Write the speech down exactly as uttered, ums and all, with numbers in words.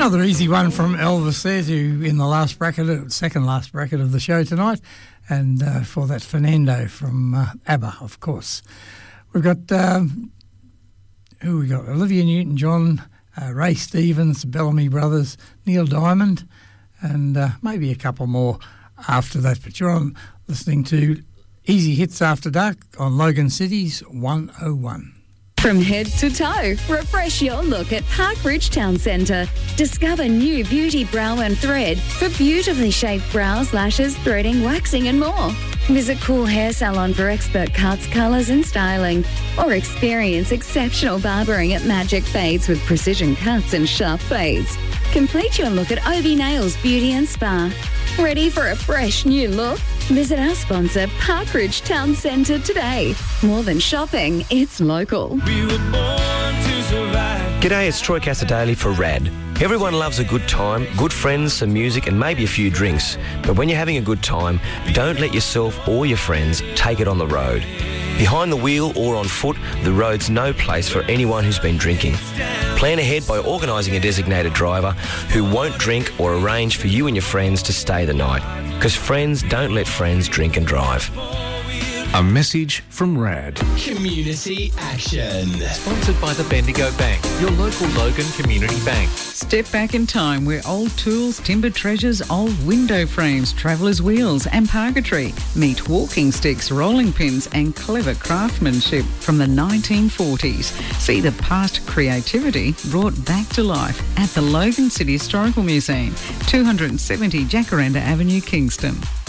Another easy one from Elvis there to in the last bracket, second last bracket of the show tonight, and uh, for that Fernando from uh, ABBA, of course. We've got um, who we got? Olivia Newton-John, uh, Ray Stevens, Bellamy Brothers, Neil Diamond, and uh, maybe a couple more after that. But you're on listening to Easy Hits After Dark on Logan City's one oh one. From head to toe, refresh your look at Park Ridge Town Centre. Discover new beauty brow and thread for beautifully shaped brows, lashes, threading, waxing and more. Visit Cool Hair Salon for expert cuts, colours and styling. Or experience exceptional barbering at Magic Fades with precision cuts and sharp fades. Complete your look at Obi Nails Beauty and Spa. Ready for a fresh new look? Visit our sponsor, Park Ridge Town Centre today. More than shopping, it's local. We were born to survive. G'day, it's Troy Casadali for RAD. Everyone loves a good time, good friends, some music and maybe a few drinks. But when you're having a good time, don't let yourself or your friends take it on the road. Behind the wheel or on foot, the road's no place for anyone who's been drinking. Plan ahead by organising a designated driver who won't drink or arrange for you and your friends to stay the night. Because friends don't let friends drink and drive. A message from RAD. Community Action. Sponsored by the Bendigo Bank, your local Logan Community Bank. Step back in time where old tools, timber treasures, old window frames, travellers' wheels and parquetry meet walking sticks, rolling pins and clever craftsmanship from the nineteen forties. See the past creativity brought back to life at the Logan City Historical Museum, two seventy Jacaranda Avenue, Kingston.